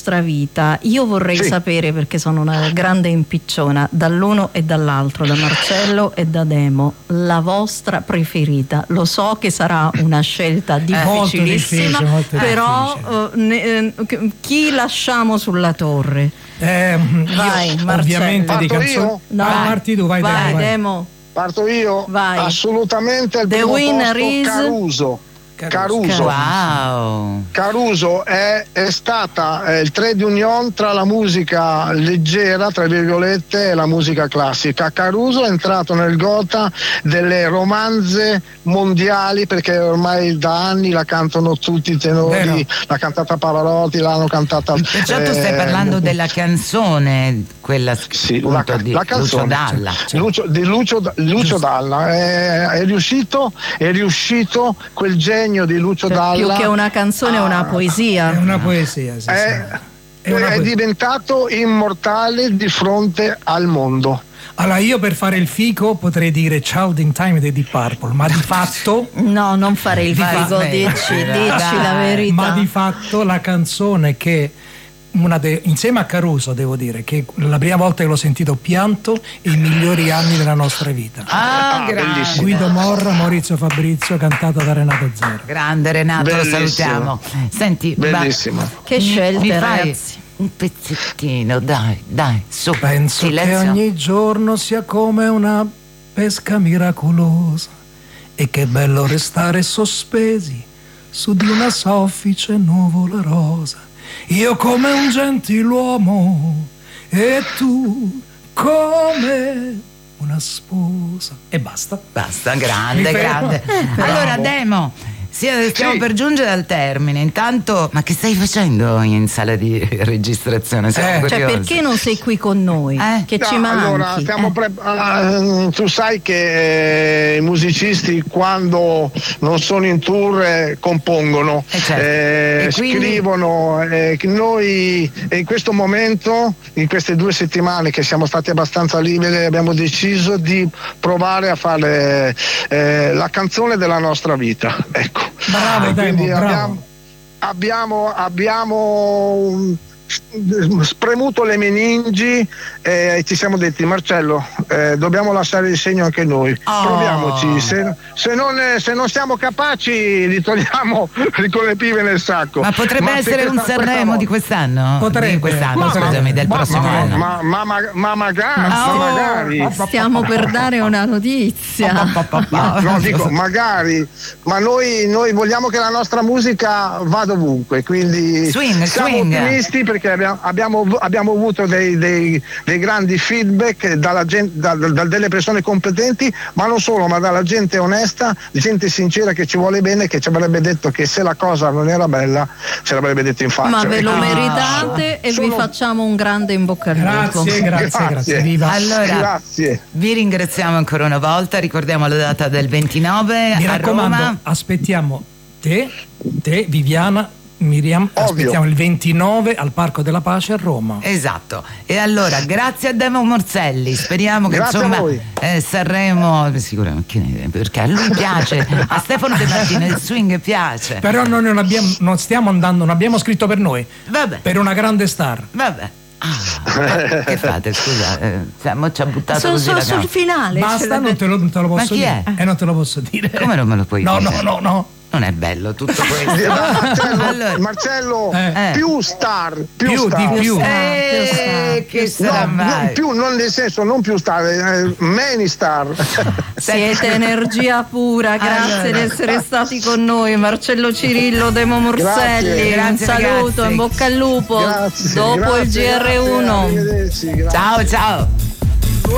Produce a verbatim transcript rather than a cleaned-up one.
nostra vita, io vorrei Sì. sapere, perché sono una grande impicciona, dall'uno e dall'altro, da Marcello e da Demo, la vostra preferita. Lo so che sarà una scelta Molto difficilissima, difficile, molto però difficile. eh, ne- eh, chi lasciamo sulla torre? Eh, Vai, io, Marcello. ovviamente di Parto canzoni. io? No. Ah, parti tu, vai, Vai, Demo, vai. Demo. Parto io? Vai. Assolutamente il The primo winner posto, is- Caruso. Caruso. Caruso. Wow. Caruso è, è stata eh, il trade union tra la musica leggera, tra virgolette, e la musica classica. Caruso è entrato nel gota delle romanze mondiali, perché ormai da anni la cantano tutti i tenori. Vero. L'ha cantata Pavarotti, l'hanno cantata. Perciò tu stai eh, parlando della canzone, quella Sì, appunto la, di la Lucio canzone, Dalla. sì. Lucio, di Lucio, Lucio Dalla è, è riuscito è riuscito quel genio di Lucio Cioè, Dalla, più che una canzone è una Ah, poesia. È una poesia, sì, è, sì. È una è poesia. diventato immortale di fronte al mondo. Allora, io per fare il fico potrei dire Child in Time dei Deep Purple, ma di fatto No, non fare il Di figo, fatto, dici, dai. dici la verità. ma di fatto la canzone che una de- insieme a Caruso devo dire che la prima volta che l'ho sentito pianto i migliori anni della nostra vita. Ah, Ah, grande. bellissimo. Guido Morra, Maurizio Fabrizio, cantata da Renato Zero. Grande Renato, lo Bellissimo. salutiamo. Senti, ma- Bellissimo. Che mi- scelte, mi fai ragazzi. un pezzettino, dai, dai, su. Penso Silenzio. che ogni giorno sia come una pesca miracolosa e che bello restare sospesi su di una soffice nuvola rosa. Io come un gentiluomo e tu come una sposa. E basta. Basta, grande, Mi fermo. grande. Eh, Allora, bravo. Demo, sì, stiamo Sì. per giungere al termine. Intanto, ma che stai facendo in sala di registrazione? Siamo Eh. Cioè, curiosi. perché non sei qui con noi? Eh? Che No, ci manchi? allora, stiamo Eh. pre- ah, tu sai che eh, i musicisti quando non sono in tour eh, compongono, Eh, certo. eh, E quindi? scrivono. Eh, che noi eh, in questo momento, in queste due settimane che siamo stati abbastanza liberi, abbiamo deciso di provare a fare eh, la canzone della nostra vita. Ecco. Bravo, E quindi Demo, bravo. abbiamo, abbiamo, abbiamo um, spremuto le meningi e ci siamo detti: Marcello, eh, dobbiamo lasciare il segno anche noi, Oh. proviamoci, se, se, non, se non siamo capaci li togliamo con le pive nel sacco. Ma potrebbe se essere un questa- questa Sanremo volta- di quest'anno? Potrebbe. Di quest'anno, Ma- scusami, del ma, prossimo ma, anno. ma, ma, ma, ma magari, Ma ma stiamo- magari. Stiamo per dare una notizia. Ma, no, dico magari, ma noi, noi vogliamo che la nostra musica vada ovunque, quindi Swing, siamo swing. ottimisti perché abbiamo, abbiamo, abbiamo avuto dei, dei, dei grandi feedback dalla gente, da, da delle persone competenti, ma non solo, ma dalla gente onesta, gente sincera che ci vuole bene, che ci avrebbe detto che se la cosa non era bella ce l'avrebbe detto in faccia. Ma ve lo E quindi meritate e vi sono- facciamo un grande in bocca al lupo. Grazie, grazie, grazie. Grazie. Viva. Allora, Grazie. vi ringraziamo ancora una volta, ricordiamo la data del ventinove Mi a raccomando, Roma. aspettiamo te, te, Viviana, Miriam, Ovvio. aspettiamo il ventinove al Parco della Pace a Roma. Esatto. E allora, grazie a Demo Morselli, speriamo che Grazie a insomma voi. eh, Sanremo, sicuramente, perché a lui piace, a Stefano De Martino il swing piace. Però noi non, abbiamo, non stiamo andando, non abbiamo scritto per noi, Vabbè, per una grande star. vabbè. Ah, che fate, scusa, eh, cioè, mo ci ha buttato Su- così su- la sul gamba. finale. ce Basta, l'avete- non te lo, non te lo Ma posso chi dire. è? E non te lo posso dire. Come non me lo puoi No, dire? no, no, no. Non è bello tutto questo. Marcello, Allora- Marcello, Eh. più star, più, Più, star. di più. Eh, che sarà No, mai? non, più, non nel senso, non più star, eh, many star. Siete energia pura, grazie Allora. di essere stati con noi. Marcello Cirillo, Demo Morselli, Grazie. un Grazie, saluto, ragazzi. in bocca al lupo. Grazie, Dopo il grazie, G R uno. grazie, arrivederci, grazie. Ciao, ciao.